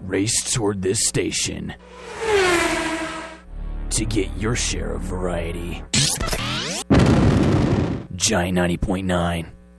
race toward this station to get your share of variety. Giant 90.9.